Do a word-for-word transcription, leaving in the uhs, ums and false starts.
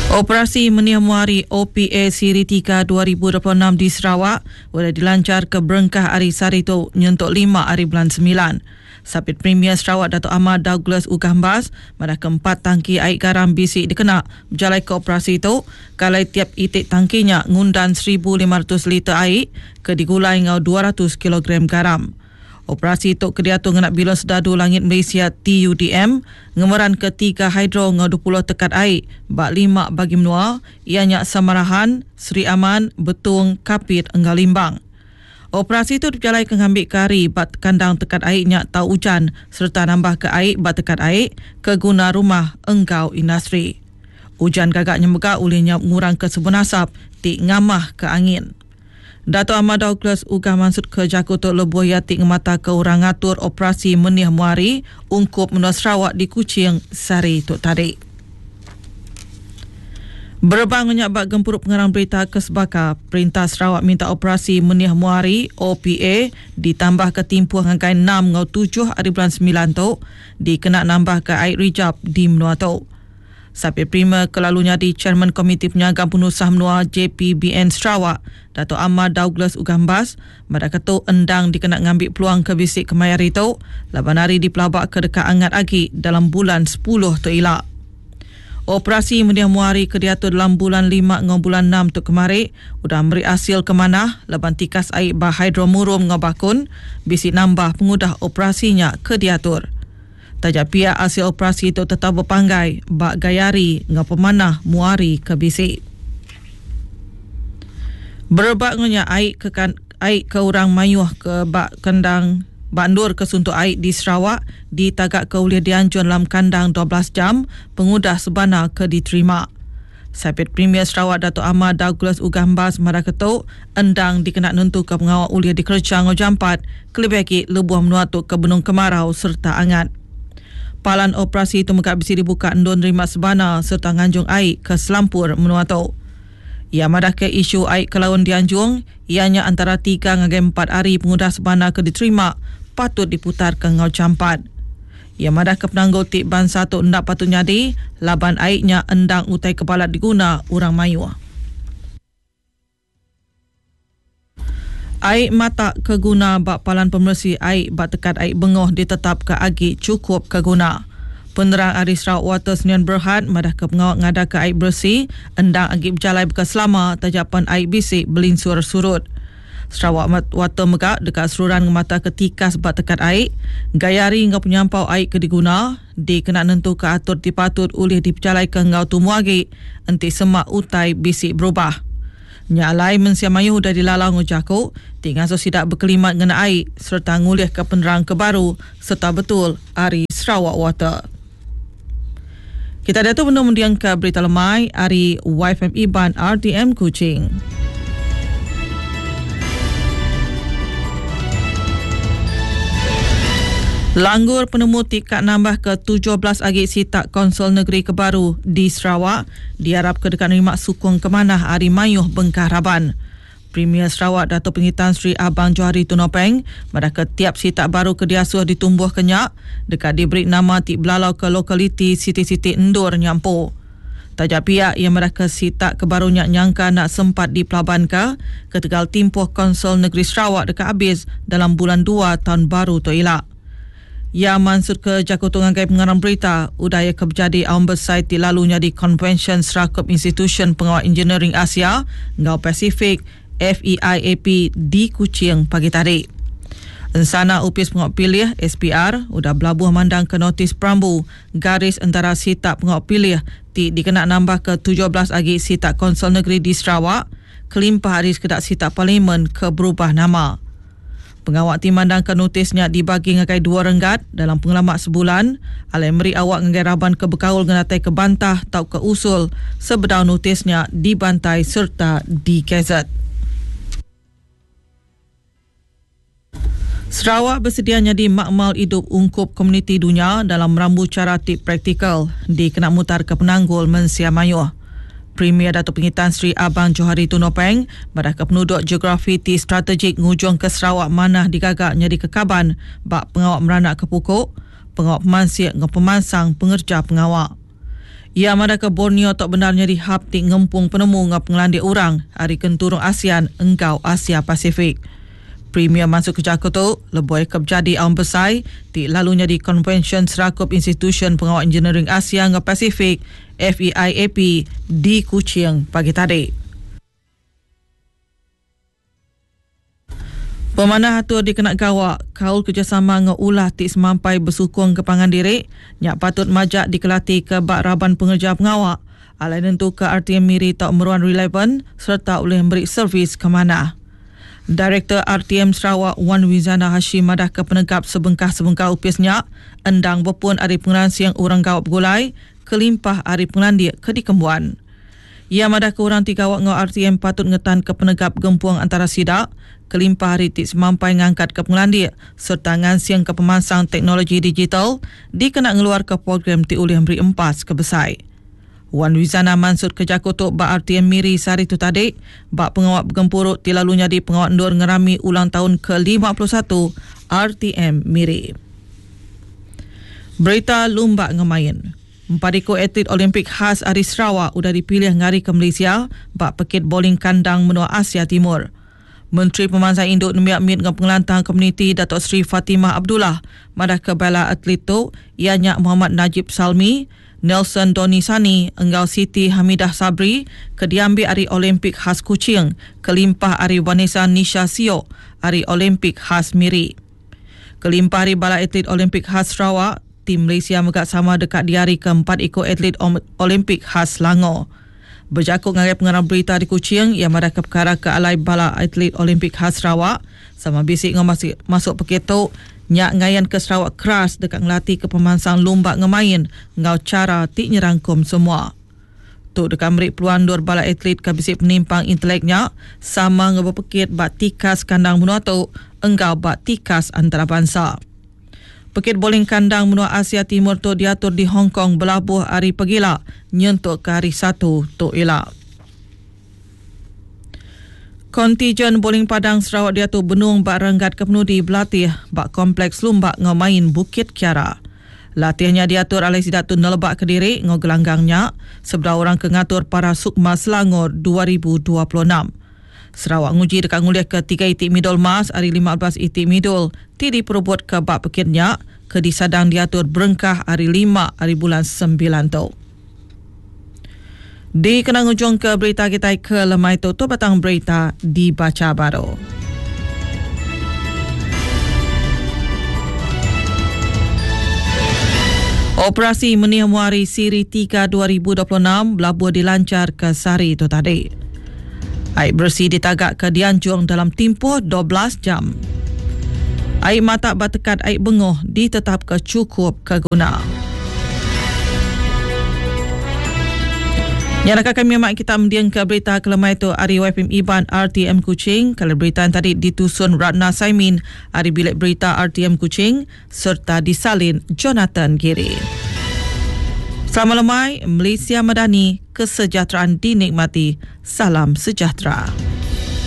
Operasi Meniah Muari O P A Siri tiga dua ribu dua puluh enam di Sarawak sudah dilancar ke Berengkah Ari Sarito nyentuk lima hari bulan sembilan. Sabit Premier Sarawak Dato' Ahmad Douglas Ugambas pada keempat tangki air garam bisik dikena berjalan ke operasi itu kalau tiap itik tangkinya ngundan seribu lima ratus liter air ke digulai ngau dua ratus kilogram garam. Operasi itu kediatur ngenak Bilon Sedadu Langit Malaysia T U D M ngemeran ketiga hidro ngau dua puluh tekat air bak lima bagi menua ianya Samarahan, Seri Aman, Betung, Kapit, Enggal Limbang. Operasi itu berjalan ke ngambil kari bat kandang tekat airnya tau hujan serta nambah ke air bat tekat air ke guna rumah Engkau Industri. Hujan gagaknya megak olehnya mengurang ke sebun asap ti ngamah ke angin. Dato' Ahmad Douglas Ugah mansut ke Jakutuk Lebuh Yati ngemata ke orang ngatur operasi Meniah Muari ungkup menua Sarawak di Kuching sari tuk tarik. Berbang menyak bak gempuruk pengarang berita Kesbaka, Perintah Sarawak minta operasi Meniah Muari O P A ditambah ke timpuh angkai enam ngau tujuh hari bulan sembilan tu dikena nambah ke air rijab di menua tu. Sabit Prima kelalunya di Chairman Komiti Penyaga Penusah Menua J P B N Sarawak, Dato' Ahmad Douglas Ugambas, pada ketuk endang dikena ngambil peluang ke bisik kemayar itu, laban hari dipelabak ke dekat angat agi dalam bulan sepuluh tu ilak. Operasi Meniah Muari kediatur dalam bulan lima ngau bulan enam tu kemari, udah memberi hasil ke mana, laban tikas air bah hidromurum ngau bakun, bisik nambah pengudah operasinya kediatur. Tajak pihak hasil operasi itu tetap berpanggai bak gayari ngau pemanah muari ke bisik. Berbaknya air ke kan, air ke orang mayuh ke bak kandang bandur ke suntuk air di Sarawak di tagak ke uliah dianjur dalam kandang dua belas jam pengudah sebana ke diterima. Sabit Premier Sarawak Dato' Ahmad Douglas Ugambas mara ketuk endang dikena nentu ke pengawal uliah di Kerja ngau jampat kelebih lagi lebuh menuatuk ke Benung Kemarau serta angat. Palan operasi itu megak bisi dibuka endon nerima sebana serta nganjung air ke Selampur menuatu. Ia madah ke isu air ke lawan dianjung, ianya antara tiga ngagai empat hari pengudah sebana ke diterima patut diputar ke ngau campat. Ia madah ke penanggul tik ban satu endak patut nyadi, laban airnya endang utai kepala diguna orang mayu. Air mata keguna bak palan pemersih air bak tekat air bengoh ditetap ke agi cukup keguna. Penerang Ari Sarawak Water Senian Berhad madah ke pengawak ngada ke air bersih endang agi berjalai bekas selama tajapan air bisik belinsur surut. Sarawak Water megak dekat seruran ngemata ketikas bak tekat air gayari ngau penyampau air ke diguna dikena nentu ke atur dipatut oleh diperjalai ke ngau tumuagi enti semak utai bisik berubah. Nyalai mensia mayuh dah dilalau ngujaku, tinggal so sidak berkelimat ngena air serta ngulih ke penerang kebaru serta betul Ari Sarawak Water. Kita datuk menung mendiang ke berita lemai Ari Y F M Iban R D M Kuching. Langgur penemu tikak nambah ke tujuh belas agi sitak Konsul Negeri Kebaru di Sarawak diharap ke dekat nerima sukong kemanah Ari Mayuh Bengkah Raban. Premier Sarawak Dato' Pengitan Sri Abang Johari Tunopeng pada ketiap sitak baru kediasuh ditumbuh kenyak dekat diberi nama tik belalau ke lokaliti siti-siti endur nyampu. Tajak pihak yang mereka sitak kebarunya nyangka nak sempat dipelaban ke ketegal timpuh Konsul Negeri Sarawak dekat habis dalam bulan dua tahun baru tu ilak. Ya mansur ke Jakutuk ngangai pengarang berita udaya kebejadi awam besar di lalunya di Convention Serakup Institution Pengawal Engineering Asia Ngau Pasifik F E I A P di Kuching pagi tadi. Ensana Upis Pengawal Pilih S P R udah belabuh mandang ke notis perambu garis antara sitak pengawal pilih di dikena nambah ke tujuh belas agi sitak Konsul Negeri di Sarawak kelimpah hari sekedak sitak parlimen ke berubah nama. Pengawak timandang ke notisnya dibagi ngagai dua renggat dalam pengalamat sebulan. Alai meri awak ngagai raban ke berkaul ngenatai ke bantah tau ke usul sebedau notisnya dibantai serta digazet. Sarawak bersedia nyadi makmal hidup ungkup komuniti dunia dalam merambu cara tip praktikal di kena mutar ke penanggul Mensia Mayuh. Premier Dato' Pengitan Sri Abang Johari Tunopeng pada ke penduduk geografi ti strategik ngujung ke Sarawak manah digagak nyadi kekaban bak pengawak meranak ke pokok, pengawak pemansik ngau pemansang pengerja pengawak. Ia mana ke Borneo tak benarnya dihap ti ngempung penemu ngap ngelandik orang hari kenturung ASEAN engkau Asia Pasifik. Premier masuk ke Jakarta, leboi kebjadi aum besai ti lalunya di Convention Serakup Institution Pengawal Engineering Asia ngap Pasifik F E I A P di Kuching pagi tadi. Pemanah atur dikenak gawak, kaul kerjasama ngeulah ti semampai bersukong ke pangan diri, nyak patut majak dikelati ke bak raban pengerja pengawak, alai nentu ke R T M Miri tak meruan relevan serta boleh memberi servis ke mana. Direktur R T M Sarawak Wan Wizana Hashim madah ke penegap sebengkah-sebengkah upisnya, endang berpun hari pengenalan siang orang gawak bergulai, kelimpah hari pengelandik ke dikembuan. Ia madah ke orang tiga awak ngau R T M patut ngetan ke penegap gempuang antara sidak, kelimpah hari tik semampai ngangkat ke pengelandik, serta ngansiang ke pemansang teknologi digital, dikena ngeluar ke program ti ulih memberi empas ke besai. Wan Wizana mansut ke Jakarta bak R T M Miri sehari tu tadi, bak pengawak bergempurut ti lalunya di pengawak ndur ngerami ulang tahun ke lima puluh satu R T M Miri. Berita lumba ngemain. Empat ekor atlet Olimpik khas Ari Sarawak sudah dipilih ngari ke Malaysia bak pekit bowling kandang menua Asia Timur. Menteri Pemansang Induk Nemiak Mit dengan pengelantang komuniti Datuk Seri Fatimah Abdullah madah ke bala atlet tu ianya Muhammad Najib Salmi, Nelson Doni Sani, Enggau Siti Hamidah Sabri ke diambil Ari Olimpik khas Kuching, kelimpah Ari Vanessa Nisha Sio Ari Olimpik khas Miri. Kelimpah Ari bala atlet Olimpik khas Sarawak, tim Malaysia megak sama dekat di hari keempat ikut atlet Olimpik khas Selangor. Berjakut ngagai pengarah berita di Kuching yang madah ke perkara ke alai bala atlet Olimpik khas Sarawak sama bisik ngau masuk, masuk peketok nyak ngayan ke Sarawak keras dekat ngelatih ke pemansang lomba ngemain ngau cara tik nyerangkum semua. Tuk dekat merik peluang dur bala atlet ke bisik penimpang inteleknya sama ngebepekit bak tikas kandang menua tu enggau bak tikas antarabangsa. Pekit bowling kandang menua Asia Timur tu diatur di Hong Kong belabuh hari pegila nyentuk ke hari satu tu elak. Kontijen bowling Padang Sarawak diatur benung bak renggat ke penudi berlatih bak kompleks lumbak ngemain Bukit Kiara. Latihnya diatur alai sidak tu nelebak Kediri ngau gelanggangnya seberapa orang kengatur para Sukma Selangor dua ribu dua puluh enam. Sarawak nguji dekat nguliah ke tiga itik midul mas hari lima belas itik midul ti diperubut ke bak pekitnya ke disadang diatur berengkah hari lima hari bulan sembilan tu. Di kenang ujung ke berita kita ke lemai tu tu batang berita dibaca baru. Operasi Menih Muari Siri tiga dua ribu dua puluh enam belabur dilancar ke Sari tu tadi. Air bersih ditagak ke Dianjung dalam tempoh dua belas jam. Air mata batekat air bengoh ditetap ke cukup ke guna. Yang rakan kami mak kita mendiang ke berita kelemai itu Ari Y F M Iban R T M Kuching. Kalau berita yang tadi ditusun Ratna Saimin Ari Bilik Berita R T M Kuching serta disalin Jonathan Giri. Selamat lemai, Malaysia Madani, kesejahteraan dinikmati. Salam sejahtera.